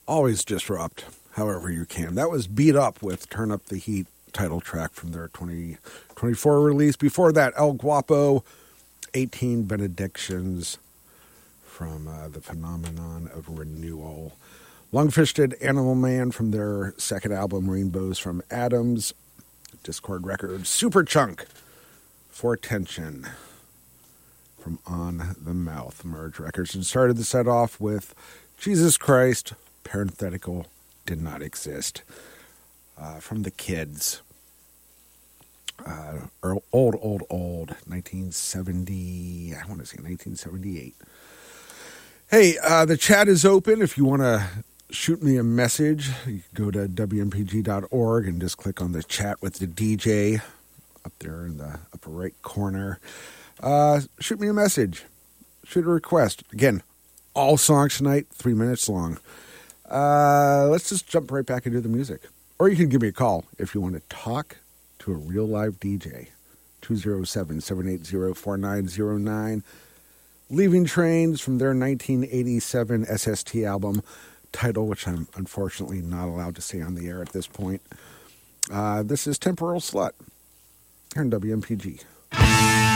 Always disrupt however you can. That was Beat Up with Turn Up the Heat, title track from their 2024 release. Before that, El Guapo, 18 Benedictions from the Phenomenon of Renewal. Lungfisted Animal Man from their second album, Rainbows from Adams, Discord Records. Superchunk, For Attention from On the Mouth, Merge Records. And started the set off with Jesus Christ, parenthetical, did not exist. From the Kids. Old, 1970, I want to say 1978. Hey, the chat is open. If you want to shoot me a message, you can go to WMPG.org and just click on the chat with the DJ up there in the upper right corner. Shoot me a message. Shoot a request. Again, all songs tonight, 3 minutes long. Let's just jump right back into the music. Or you can give me a call if you want to talk to a real live DJ. 207-780-4909. Leaving Trains from their 1987 SST album, title which I'm unfortunately not allowed to say on the air at this point. This is Temporal Slut here in WMPG.